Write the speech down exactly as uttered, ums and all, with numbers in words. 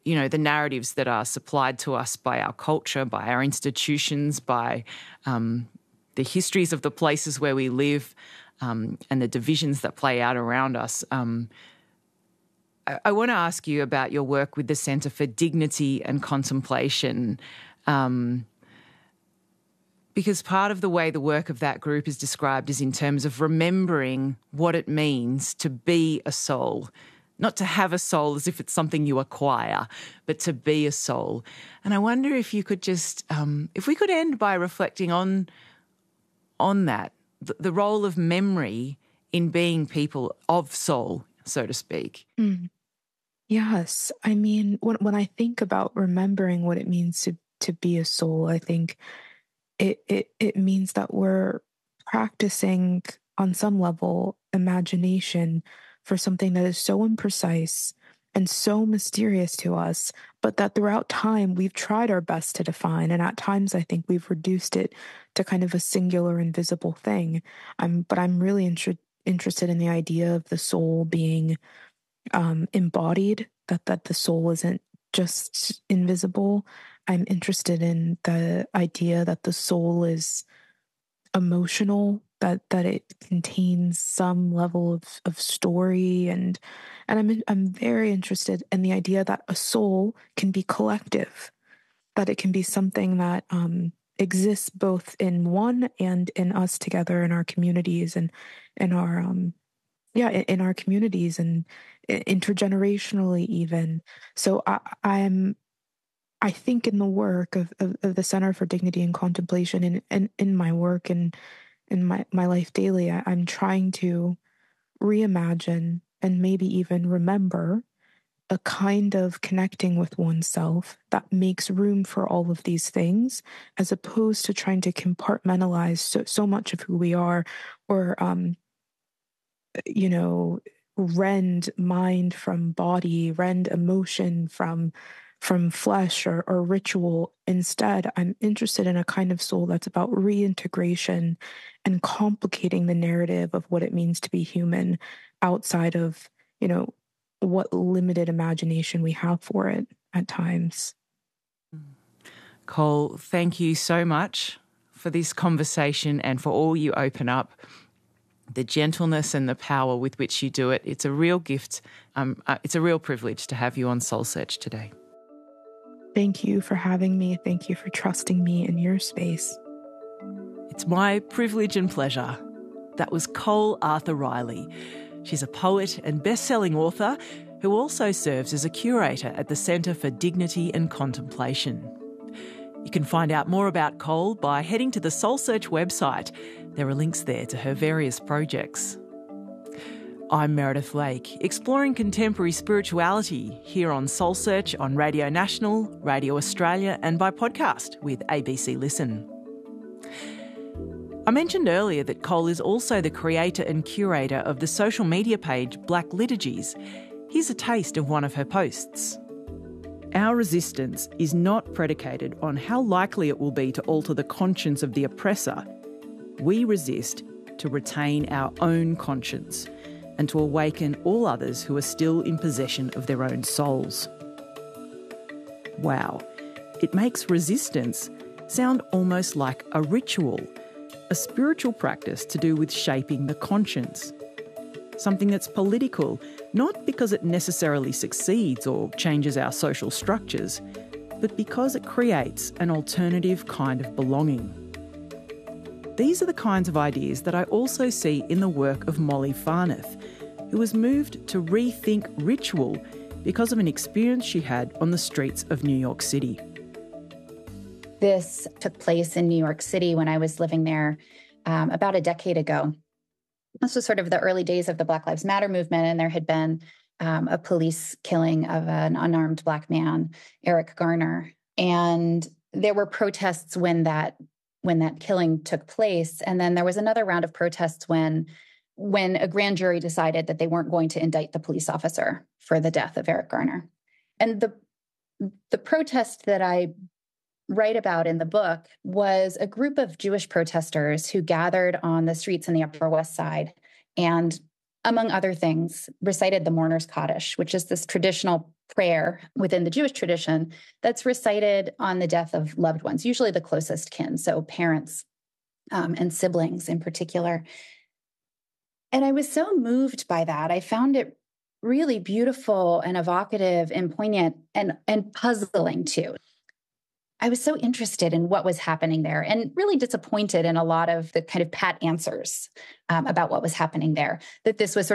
you know, the narratives that are supplied to us by our culture, by our institutions, by um, the histories of the places where we live, um, and the divisions that play out around us. Um, I, I want to ask you about your work with the Centre for Dignity and Contemplation, um, because part of the way the work of that group is described is in terms of remembering what it means to be a soul, not to have a soul as if it's something you acquire, but to be a soul. And I wonder if you could just, um, if we could end by reflecting on, on that, the, the role of memory in being people of soul, so to speak. Mm. Yes. I mean, when when I think about remembering what it means to, to be a soul, I think it, it, it means that we're practicing on some level imagination for something that is so imprecise and so mysterious to us, but that throughout time we've tried our best to define. And at times I think we've reduced it to kind of a singular invisible thing. I'm, but I'm really inter- interested in the idea of the soul being um, embodied, that, that the soul isn't just invisible. I'm interested in the idea that the soul is emotional, that that it contains some level of, of story, and and I'm in, I'm very interested in the idea that a soul can be collective, that it can be something that um, exists both in one and in us together in our communities and in our um, yeah in, in our communities and intergenerationally even. So I, I'm I think in the work of, of, of the Center for Dignity and Contemplation and in, in, in my work and in my, my life daily, I, I'm trying to reimagine and maybe even remember a kind of connecting with oneself that makes room for all of these things, as opposed to trying to compartmentalize so, so much of who we are, or, um, you know, rend mind from body, rend emotion from from flesh or, or ritual. Instead, I'm interested in a kind of soul that's about reintegration and complicating the narrative of what it means to be human outside of, you know, what limited imagination we have for it at times. Cole, thank you so much for this conversation and for all you open up, the gentleness and the power with which you do it. It's a real gift. Um, uh, it's a real privilege to have you on Soul Search today. Thank you for having me. Thank you for trusting me in your space. It's my privilege and pleasure. That was Cole Arthur Riley. She's a poet and best-selling author who also serves as a curator at the Centre for Dignity and Contemplation. You can find out more about Cole by heading to the Soul Search website. There are links there to her various projects. I'm Meredith Lake, exploring contemporary spirituality here on Soul Search on Radio National, Radio Australia and by podcast with A B C Listen. I mentioned earlier that Cole is also the creator and curator of the social media page Black Liturgies. Here's a taste of one of her posts. Our resistance is not predicated on how likely it will be to alter the conscience of the oppressor. We resist to retain our own conscience and to awaken all others who are still in possession of their own souls. Wow, it makes resistance sound almost like a ritual, a spiritual practice to do with shaping the conscience. Something that's political, not because it necessarily succeeds or changes our social structures, but because it creates an alternative kind of belonging. These are the kinds of ideas that I also see in the work of Molly Farnath, who was moved to rethink ritual because of an experience she had on the streets of New York City. This took place in New York City when I was living there um, about a decade ago. This was sort of the early days of the Black Lives Matter movement, and there had been um, a police killing of an unarmed Black man, Eric Garner. And there were protests when that when that killing took place. And then there was another round of protests when, when a grand jury decided that they weren't going to indict the police officer for the death of Eric Garner. And the the protest that I write about in the book was a group of Jewish protesters who gathered on the streets in the Upper West Side and, among other things, recited the Mourner's Kaddish, which is this traditional prayer within the Jewish tradition that's recited on the death of loved ones, usually the closest kin, so parents um, and siblings in particular. And I was so moved by that. I found it really beautiful and evocative and poignant and, and puzzling too. I was so interested in what was happening there and really disappointed in a lot of the kind of pat answers um, about what was happening there, that this was sort